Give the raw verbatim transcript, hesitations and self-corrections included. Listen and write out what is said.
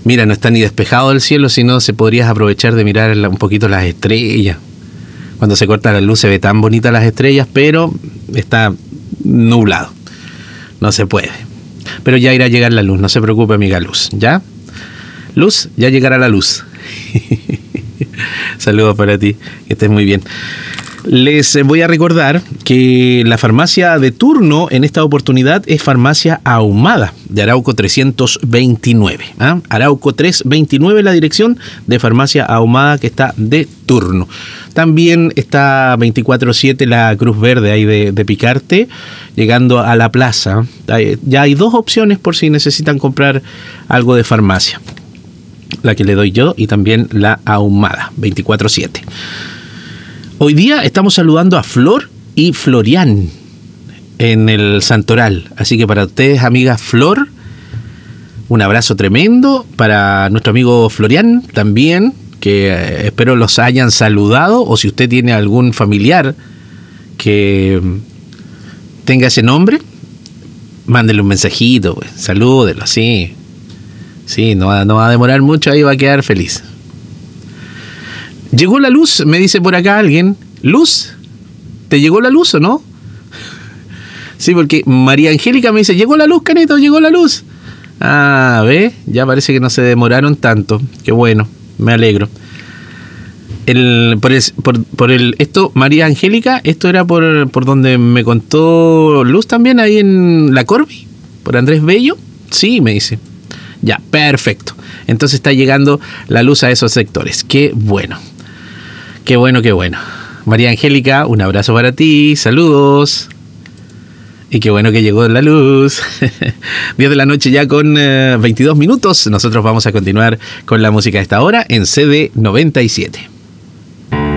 Mira, no está ni despejado el cielo, sino se podrías aprovechar de mirar un poquito las estrellas. Cuando se corta la luz se ve tan bonitas las estrellas, pero está nublado. No se puede. Pero ya irá a llegar la luz, no se preocupe, amiga Luz, ¿ya? Luz, ya llegará la luz. Saludos para ti, que estés muy bien. Les voy a recordar que la farmacia de turno en esta oportunidad es Farmacia Ahumada, de Arauco trescientos veintinueve. ¿eh? Arauco trescientos veintinueve, la dirección de Farmacia Ahumada, que está de turno. También está veinticuatro siete la Cruz Verde ahí de, de Picarte, llegando a la plaza. Ya hay dos opciones por si necesitan comprar algo de farmacia. La que le doy yo y también la Ahumada, veinticuatro siete. Hoy día estamos saludando a Flor y Florian en el Santoral. Así que para ustedes, amigas Flor, un abrazo tremendo. Para nuestro amigo Florian también, que eh, espero los hayan saludado. O si usted tiene algún familiar que tenga ese nombre, mándele un mensajito, pues, salúdelo, sí. Sí, no va, no va a demorar mucho, ahí va a quedar feliz. ¿Llegó la luz? Me dice por acá alguien. ¿Luz? ¿Te llegó la luz o no? Sí, porque María Angélica me dice, ¿llegó la luz, Caneto? ¿Llegó la luz? Ah, ¿ve? Ya parece que no se demoraron tanto. Qué bueno, me alegro. El, por, el, por, por el esto, María Angélica, esto era por, por donde me contó Luz también, ahí en La Corby, por Andrés Bello. Sí, me dice. Ya, perfecto. Entonces está llegando la luz a esos sectores. Qué bueno. Qué bueno, qué bueno. María Angélica, un abrazo para ti. Saludos. Y qué bueno que llegó la luz. diez de la noche ya con eh, veintidós minutos. Nosotros vamos a continuar con la música a esta hora en C D noventa y siete.